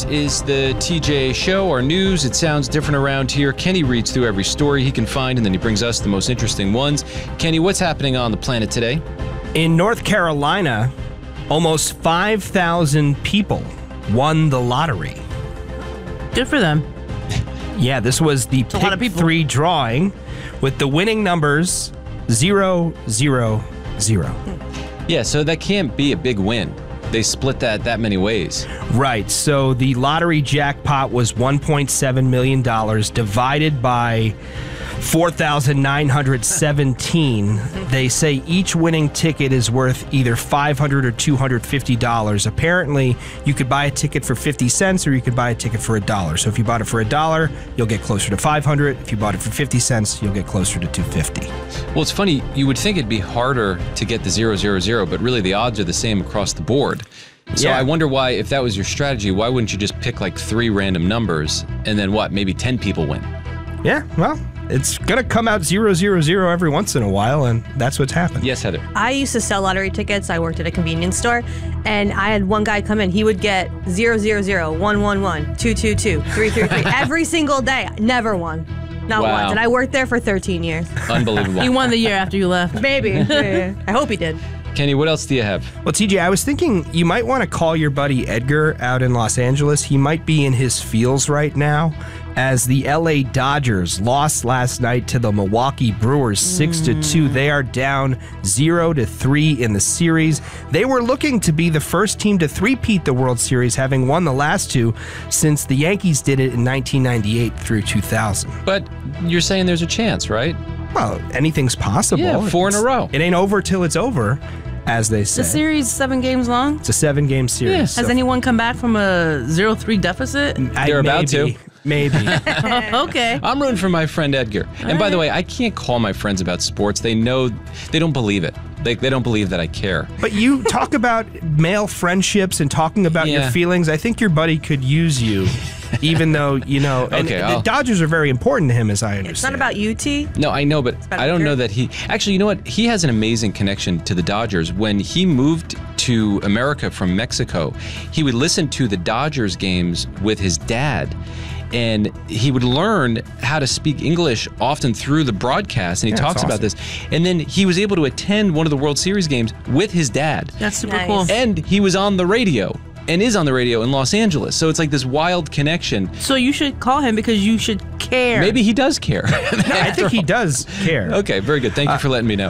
Is the TJ show, our news. It sounds different around here. Kenny reads through every story he can find, and then he brings us the most interesting ones. Kenny, what's happening on the planet today? In North Carolina, almost 5,000 people won the lottery. Good for them. Yeah, this was the Pick 3 drawing with the winning numbers 0, 0, 0. Yeah, so that can't be a big win. They split that many ways. Right. So the lottery jackpot was $1.7 million divided by 4,917. They say each winning ticket is worth either $500 or $250. Apparently, you could buy a ticket for 50 cents or you could buy a ticket for $1. So if you bought it for $1, you'll get closer to $500. If you bought it for 50 cents, you'll get closer to $250. Well, it's funny. You would think it'd be harder to get the 0, 0, 0, but really the odds are the same across the board. So Yeah. I wonder why, if that was your strategy, why wouldn't you just pick like 3 random numbers and then what, maybe 10 people win? Yeah, well, it's going to come out 0, 0, 0 every once in a while, and that's what's happened. Yes, Heather. I used to sell lottery tickets. I worked at a convenience store, and I had one guy come in. He would get 0, 0, 0, 1, 1, 1, 2, 2, 2, 3, 3, 3 every single day. Never won. Not Wow. once. And I worked there for 13 years. Unbelievable. He won the year after you left. Maybe. Yeah. I hope he did. Kenny, what else do you have? Well, TJ, I was thinking you might want to call your buddy Edgar out in Los Angeles. He might be in his feels right now as the LA Dodgers lost last night to the Milwaukee Brewers 6-2. They are down 0-3 in the series. They were looking to be the first team to three-peat the World Series, having won the last 2 since the Yankees did it in 1998 through 2000. But you're saying there's a chance, right? Well, anything's possible. Yeah, 4 in a row. It ain't over till it's over, as they say. The series 7 games long. It's a 7-game series. Yeah. so Has anyone come back from a 0-3 deficit? They're about to. Maybe. Okay. I'm rooting for my friend Edgar. And by the way, I can't call my friends about sports. They know, they don't believe it. They don't believe that I care. But you talk about male friendships and talking about your Yeah. feelings. I think your buddy could use you, even though, you know, and Okay, the I'll- Dodgers are very important to him, as I understand. It's not about you, T. No, I know, but about I don't Edgar. know that he... Actually, you know what? He has an amazing connection to the Dodgers. When he moved to America from Mexico, he would listen to the Dodgers games with his dad. And he would learn how to speak English often through the broadcast, and he Yeah, talks that's about this. And then he was able to attend one of the World Series games with his dad. That's super Nice. cool. And he was on the radio, and is on the radio in Los Angeles. So it's like this wild connection. So you should call him because you should care. Maybe he does care. I think he does care. Okay, very good. Thank you for letting me know.